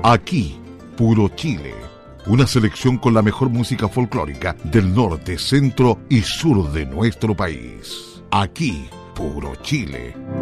Aquí, puro Chile. Una selección con la mejor música folclórica del norte, centro y sur de nuestro país. Aquí, puro Chile.